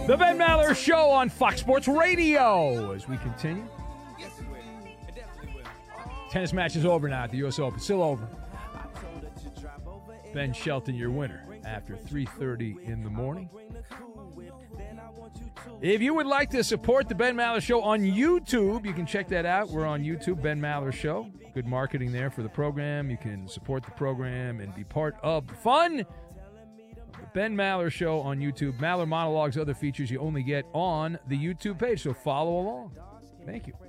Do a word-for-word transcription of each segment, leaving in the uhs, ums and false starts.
The Ben Maller Show on Fox Sports Radio as we continue. Tennis match is over now at the U S Open. Still over. Ben Shelton, your winner, after three thirty in the morning. If you would like to support the Ben Maller Show on YouTube, you can check that out. We're on YouTube, Ben Maller Show. Good marketing there for the program. You can support the program and be part of the fun of the Ben Maller Show on YouTube. Maller monologues, other features you only get on the YouTube page, so follow along. Thank you.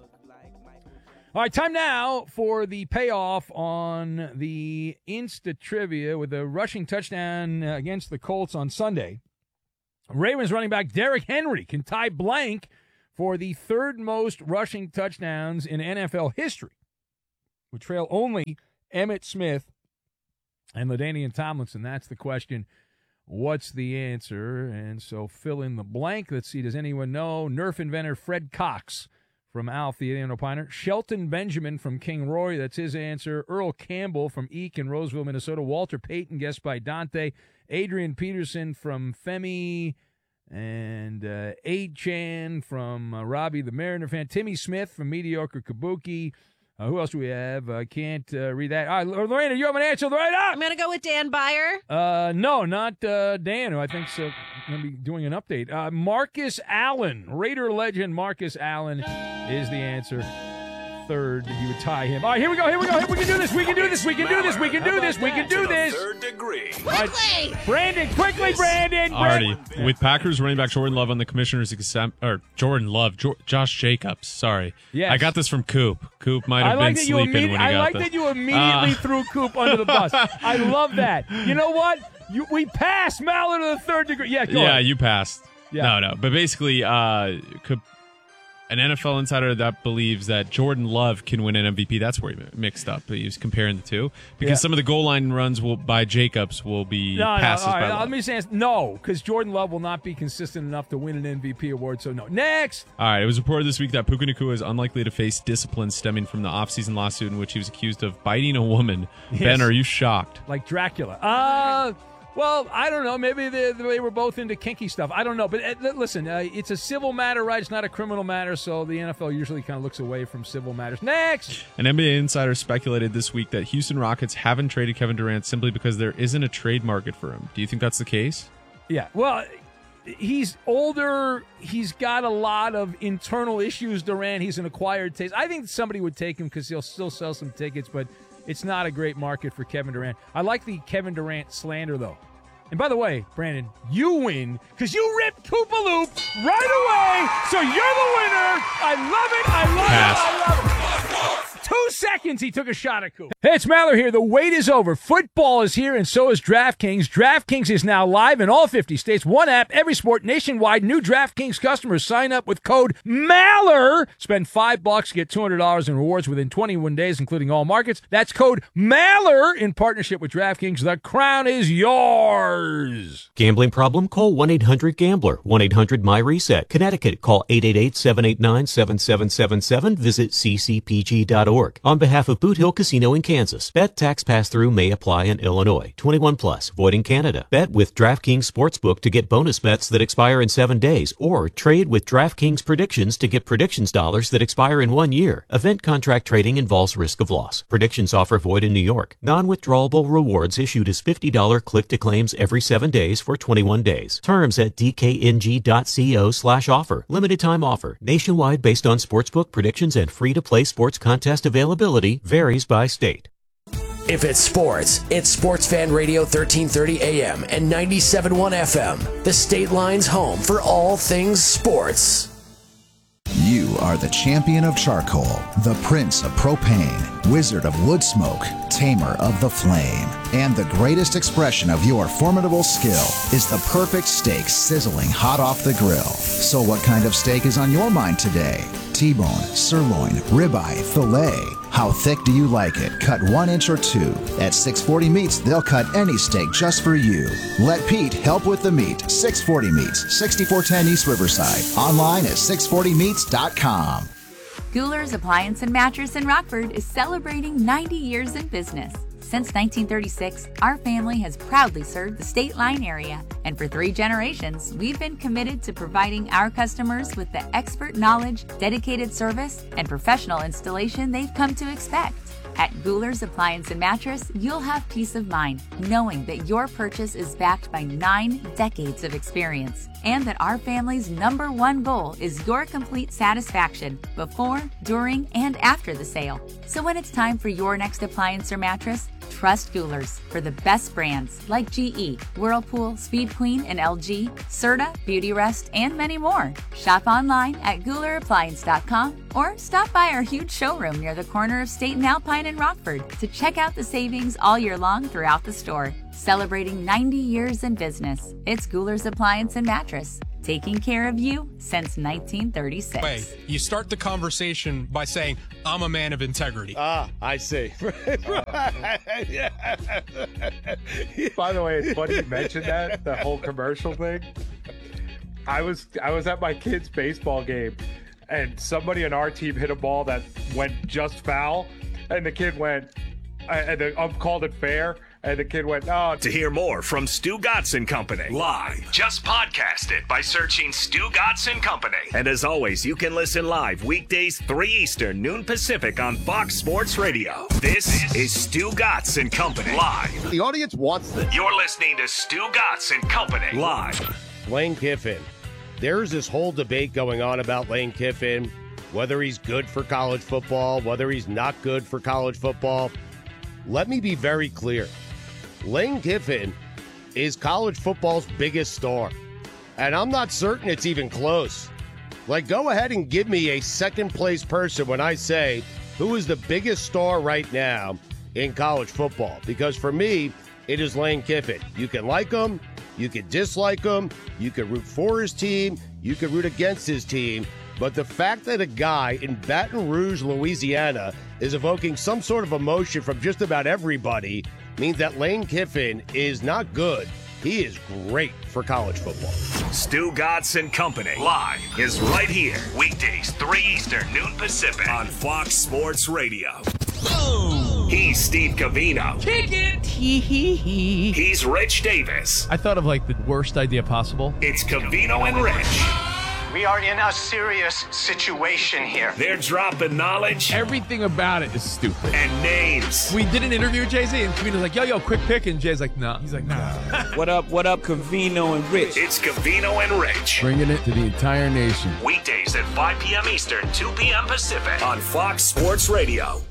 All right, time now for the payoff on the Insta Trivia with a rushing touchdown against the Colts on Sunday. Ravens running back Derrick Henry can tie blank for the third most rushing touchdowns in N F L history, would trail only Emmitt Smith and LaDainian Tomlinson. That's the question. What's the answer? And so fill in the blank. Let's see, does anyone know? Nerf inventor Fred Cox from Alf, the Indiana Opiner. Shelton Benjamin from King Roy, that's his answer. Earl Campbell from Eek in Roseville, Minnesota. Walter Payton, guessed by Dante. Adrian Peterson from Femi. And uh, Aid Chan from uh, Robbie the Mariner fan. Timmy Smith from Mediocre Kabuki. Uh, who else do we have? I uh, can't uh, read that. All right, Lorena, you have an answer right up. I'm going to go with Dan Byer. Uh, no, not uh, Dan, who I think is uh, going to be doing an update. Uh, Marcus Allen, Raider legend Marcus Allen is the answer. Third, he would tie him. All right, here we go, here we go. Here we can do this, we can do this, we can do this, we can do this, we can do this. Third degree. Quickly! Right. Brandon, quickly, Brandon. Alrighty. Yeah. With Packers running back Jordan Love on the commissioner's exam, or Jordan Love, jo- Josh Jacobs, sorry. Yes. I got this from Coop. Coop might have I like been that you sleeping when he I got like this. that you immediately Uh, threw Coop under the bus. I love that. You know what? You, we passed Mallard to the third degree. Yeah, go Yeah, ahead. you passed. Yeah. No, no. But basically, uh, Coop, an N F L insider that believes that Jordan Love can win an M V P. That's where he mixed up. He was comparing the two because Yeah. some of the goal line runs will by Jacobs will be No, no, passes all right, by Love. let me say no, because Jordan Love will not be consistent enough to win an M V P award, so no. Next! All right, it was reported this week that Puka Nacua is unlikely to face discipline stemming from the offseason lawsuit in which he was accused of biting a woman. Yes. Ben, are you shocked? Like Dracula. Uh, well, I don't know. Maybe they, they were both into kinky stuff. I don't know. But uh, listen, uh, it's a civil matter, right? It's not a criminal matter, so the N F L usually kind of looks away from civil matters. Next! An N B A insider speculated this week that Houston Rockets haven't traded Kevin Durant simply because there isn't a trade market for him. Do you think that's the case? Yeah, well, he's older. He's got a lot of internal issues, Durant. He's an acquired taste. I think somebody would take him because he'll still sell some tickets, but it's not a great market for Kevin Durant. I like the Kevin Durant slander, though. And by the way, Brandon, you win because you ripped Koopa Loop right away, so you're the winner. I love it. I love Pass. it. I love it. Two seconds he took a shot at Coop. Hey, it's Maller here. The wait is over. Football is here, and so is DraftKings. DraftKings is now live in all fifty states. One app, every sport, nationwide. New DraftKings customers sign up with code MALLER. Spend five bucks, get two hundred dollars in rewards within twenty-one days, including all markets. That's code MALLER in partnership with DraftKings. The crown is yours. Gambling problem? Call one eight hundred gambler. one eight hundred my reset. Connecticut, call eight eight eight, seven eight nine, seven seven seven seven. Visit c c p g dot org. On behalf of Boot Hill Casino in Kansas, bet tax pass-through may apply in Illinois. twenty-one plus, void in Canada. Bet with DraftKings Sportsbook to get bonus bets that expire in seven days, or trade with DraftKings Predictions to get predictions dollars that expire in one year. Event contract trading involves risk of loss. Predictions offer void in New York. Non-withdrawable rewards issued as fifty dollars click-to-claims every seven days for twenty-one days. Terms at d k n g dot co slash offer. Limited time offer. Nationwide based on sportsbook predictions and free-to-play sports contest availability varies by state. If it's sports, it's Sports Fan Radio thirteen thirty A M and ninety-seven point one F M. The State Line's home for all things sports. You are the champion of charcoal, the prince of propane, wizard of wood smoke, tamer of the flame, and the greatest expression of your formidable skill is the perfect steak sizzling hot off the grill. So what kind of steak is on your mind today? T-bone, sirloin, ribeye, filet. How thick do you like it? Cut one inch or two. At six forty Meats, they'll cut any steak just for you. Let Pete help with the meat. six forty Meats, sixty-four ten East Riverside. Online at six forty meats dot com. Guler's Appliance and Mattress in Rockford is celebrating ninety years in business. Since nineteen thirty-six, our family has proudly served the State Line area, and for three generations, we've been committed to providing our customers with the expert knowledge, dedicated service, and professional installation they've come to expect. At Guler's Appliance and Mattress, you'll have peace of mind knowing that your purchase is backed by nine decades of experience and that our family's number one goal is your complete satisfaction before, during, and after the sale. So when it's time for your next appliance or mattress, trust Guler's for the best brands like G E, Whirlpool, Speed Queen, and L G, Serta, Beautyrest, and many more. Shop online at Guler Appliance dot com or stop by our huge showroom near the corner of State and Alpine in Rockford to check out the savings all year long throughout the store. Celebrating ninety years in business, it's Guler's Appliance and Mattress, taking care of you since nineteen thirty-six. Wait, you start the conversation by saying, I'm a man of integrity. Ah, I see. By the way, it's funny you mentioned that, the whole commercial thing. I was I was at my kid's baseball game, and somebody on our team hit a ball that went just foul, and the kid went, and the ump called it fair. And the kid went, oh. To hear more from Stu Gatz and Company live, just podcast it by searching Stu Gatz and Company. And as always, you can listen live weekdays three Eastern, noon Pacific on Fox Sports Radio. This is Stu Gatz and Company live. The audience wants this. You're listening to Stu Gatz and Company live. Lane Kiffin. There's this whole debate going on about Lane Kiffin, whether he's good for college football, whether he's not good for college football. Let me be very clear. Lane Kiffin is college football's biggest star, and I'm not certain it's even close. Like, go ahead and give me a second-place person when I say who is the biggest star right now in college football, because for me, it is Lane Kiffin. You can like him, you can dislike him, you can root for his team, you can root against his team, but the fact that a guy in Baton Rouge, Louisiana, is evoking some sort of emotion from just about everybody means that Lane Kiffin is not good. He is great for college football. Stu Gatz and Company live is right here. Weekdays, three Eastern, noon Pacific on Fox Sports Radio. Oh. He's Steve Covino. Kick it! Hee hee hee. He's Rich Davis. I thought of like the worst idea possible. It's Covino and Rich. We are in a serious situation here. They're dropping knowledge. Everything about it is stupid. And names. We did an interview with Jay-Z, and Covino's like, yo, yo, quick pick. And Jay's like, nah. He's like, nah. What up, what up, Covino and Rich? It's Covino and Rich. Bringing it to the entire nation. Weekdays at five p.m. Eastern, two p.m. Pacific on Fox Sports Radio.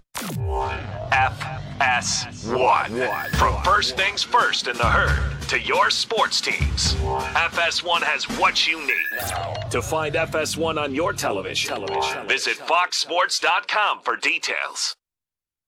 F S one. From first things first in the herd to your sports teams, F S one has what you need. To find F S one on your television, visit fox sports dot com for details.